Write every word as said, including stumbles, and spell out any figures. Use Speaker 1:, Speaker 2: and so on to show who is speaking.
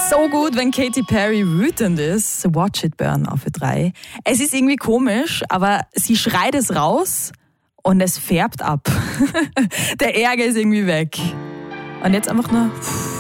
Speaker 1: So gut, wenn Katy Perry wütend ist. Watch It Burn auf Ö drei. Es ist irgendwie komisch, aber sie schreit es raus und es färbt ab. Der Ärger ist irgendwie weg. Und jetzt einfach nur...